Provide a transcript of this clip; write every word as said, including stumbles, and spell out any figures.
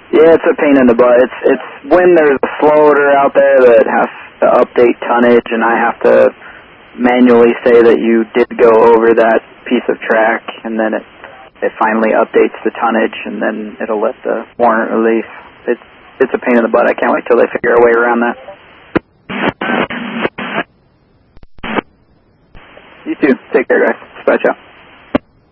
Yeah, it's a pain in the butt. It's it's when there's a floater out there that has to update tonnage, and I have to manually say that you did go over that piece of track, and then it it finally updates the tonnage, and then it'll let the warrant release. It's it's a pain in the butt. I can't wait till they figure a way around that.